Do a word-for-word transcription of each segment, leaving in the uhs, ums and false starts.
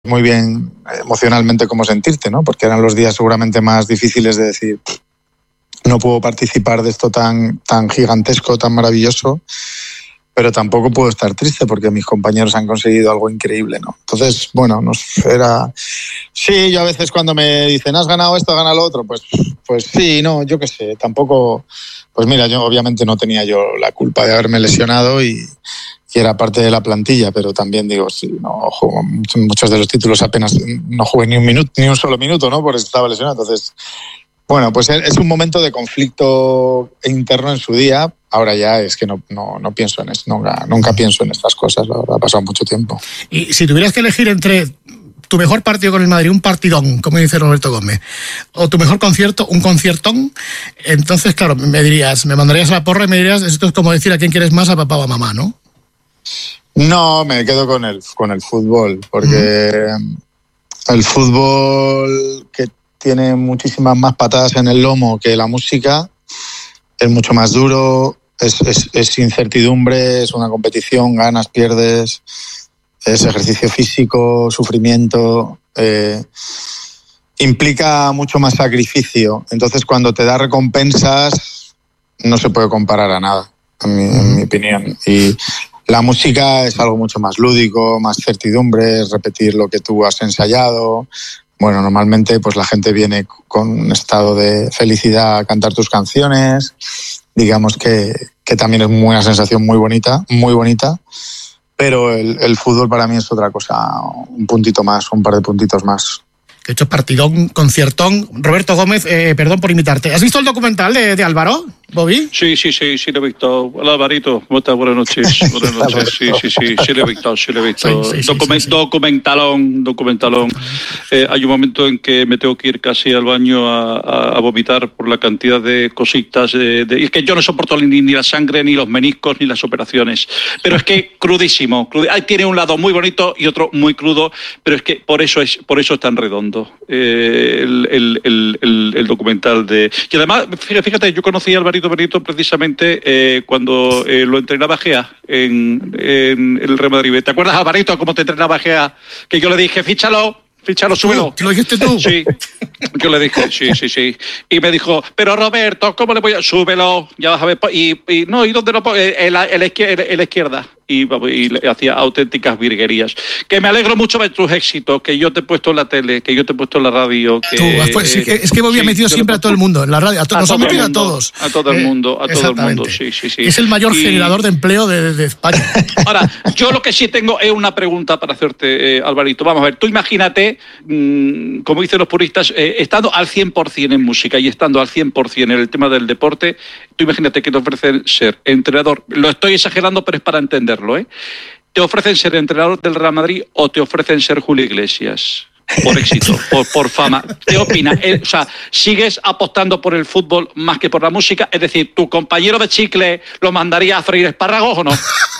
muy bien emocionalmente cómo sentirte, ¿no? Porque eran los días seguramente más difíciles de decir, no puedo participar de esto tan, tan gigantesco, tan maravilloso, pero tampoco puedo estar triste porque mis compañeros han conseguido algo increíble, ¿no? Entonces, bueno, nos era... Sí, yo a veces cuando me dicen, ¿has ganado esto, has ganado lo otro? Pues, pues sí, no, yo qué sé, tampoco... Pues mira, yo obviamente no tenía yo la culpa de haberme lesionado y... que era parte de la plantilla, pero también digo, sí, no juego muchos de los títulos apenas, no jugué ni un minuto, ni un solo minuto, ¿no? Porque estaba lesionado. Entonces, bueno, pues es un momento de conflicto interno en su día. Ahora ya es que no, no, no pienso en eso, nunca, nunca pienso en estas cosas, la verdad, ha pasado mucho tiempo. Y si tuvieras que elegir entre tu mejor partido con el Madrid, un partidón, como dice Roberto Gómez, o tu mejor concierto, un conciertón, entonces, claro, me dirías, me mandarías a la porra y me dirías, esto es como decir a quién quieres más, a papá o a mamá, ¿no? No, me quedo con el, con el fútbol, porque mm. el fútbol, que tiene muchísimas más patadas en el lomo que la música, es mucho más duro, es, es, es incertidumbre, es una competición, ganas, pierdes, es ejercicio físico, sufrimiento, eh, implica mucho más sacrificio. Entonces, cuando te da recompensas, no se puede comparar a nada, en mi, en mi opinión. Y la música es algo mucho más lúdico, más certidumbre, es repetir lo que tú has ensayado. Bueno, normalmente pues la gente viene con un estado de felicidad a cantar tus canciones. Digamos que, que también es una sensación muy bonita, muy bonita. Pero el, el fútbol para mí es otra cosa, un puntito más, un par de puntitos más. Que he hecho partidón, conciertón. Roberto Gómez, eh, perdón por imitarte. ¿Has visto el documental de, de Álvaro, Bobby? Sí, sí, sí, sí lo he visto. Hola, Alvarito, ¿cómo estás? Buenas noches. Buenas noches, sí, sí, sí, sí lo he visto, sí lo he visto. Sí, sí, sí, Document, sí, sí. Documentalón, documentalón. Eh, hay un momento en que me tengo que ir casi al baño a, a, a vomitar por la cantidad de cositas. De, de, es que yo no soporto ni, ni la sangre, ni los meniscos, ni las operaciones. Pero es que crudísimo. Crud, ahí tiene un lado muy bonito y otro muy crudo, pero es que por eso es, por eso es tan redondo. Eh, el, el, el, el, el documental de... Y además, fíjate, yo conocí a Alvarito Benito precisamente eh, cuando eh, lo entrenaba Gea en, en el Real Madrid. ¿Te acuerdas, Alvarito, cómo te entrenaba Gea? Que yo le dije, fíchalo, fíchalo, súbelo. ¿Te lo dijiste tú? Sí, yo le dije, sí, sí, sí. Y me dijo, pero Roberto, ¿cómo le voy a...? Súbelo, ya vas a ver. Y, y no, ¿y dónde lo pongo? En la, en la izquierda. En la izquierda. Y, y le hacía auténticas virguerías. Que me alegro mucho de tus éxitos, que yo te he puesto en la tele, que yo te he puesto en la radio. Que, Tú, pues, sí, es que Bobby sí, ha metido siempre a todo el mundo, en la radio, a to- a nos ha metido a todos. A todo el mundo, a todo el mundo, sí, sí, sí. Es el mayor y... generador de empleo de, de España. Ahora, yo lo que sí tengo es una pregunta para hacerte, eh, Alvarito. Vamos a ver, tú imagínate, mmm, como dicen los puristas, eh, estando al cien por ciento en música y estando al cien por ciento en el tema del deporte, tú imagínate que te ofrecen ser entrenador. Lo estoy exagerando, pero es para entenderlo, ¿eh? ¿Te ofrecen ser entrenador del Real Madrid o te ofrecen ser Julio Iglesias? Por éxito, por, por fama. ¿Qué opinas? Eh, o sea, ¿sigues apostando por el fútbol más que por la música? Es decir, ¿tu compañero de chicle lo mandaría a freír espárragos o no?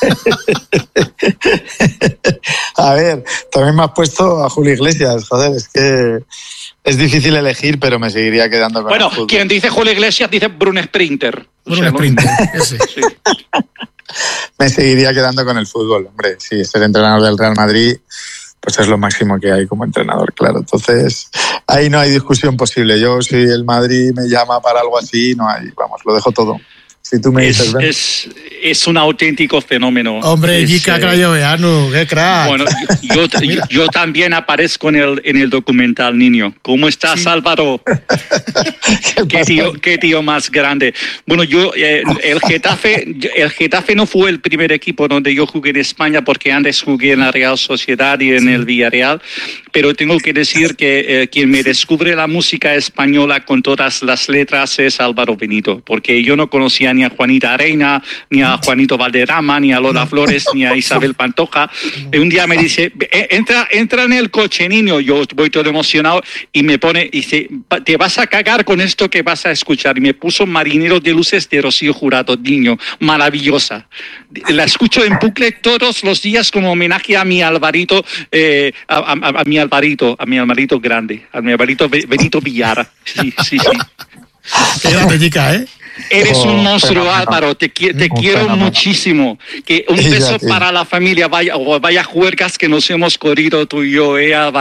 A ver, también me has puesto a Julio Iglesias, joder, es que es difícil elegir, pero me seguiría quedando con bueno, el fútbol. Quien dice Julio Iglesias dice Bruno Sprinter. Bruno o sea, Sprinter, ¿no? Ese. Sí. Me seguiría quedando con el fútbol, hombre. Sí, ser entrenador del Real Madrid, pues es lo máximo que hay como entrenador, claro. Entonces, ahí no hay discusión posible. Yo, si el Madrid me llama para algo así, no hay, vamos, lo dejo todo. Si tú me dices, es, es, es un auténtico fenómeno. Hombre, Jica eh, Crayoveanu, qué crack. Bueno, yo, yo, yo también aparezco en el, en el documental, niño. ¿Cómo estás, sí. Álvaro? ¿Qué, ¿Qué, tío, qué tío más grande. Bueno, yo, eh, el Getafe, el Getafe no fue el primer equipo donde yo jugué en España, porque antes jugué en la Real Sociedad y en sí. el Villarreal. Pero tengo que decir que eh, quien me descubre la música española con todas las letras es Álvaro Benito, porque yo no conocía ni a Juanita Areina, ni a Juanito Valderrama, ni a Lola Flores, ni a Isabel Pantoja. Y un día me dice, entra, entra en el coche, niño. Yo voy todo emocionado y me pone, y dice, te vas a cagar con esto que vas a escuchar. Y me puso Marineros de Luces de Rocío Jurado, niño, maravillosa. La escucho en bucle todos los días como homenaje a mi Alvarito, eh, a, a, a mi Alvarito, a mi Alvarito grande, a mi Alvarito Benito Villar. Sí, sí, sí. Qué grande, chica, ¿eh? Eres oh, un monstruo, fenómeno. Álvaro. Te, te quiero fenómeno. muchísimo. Que un beso para la familia. Vaya, vaya juergas que nos hemos corrido tú y yo, eh, Álvaro.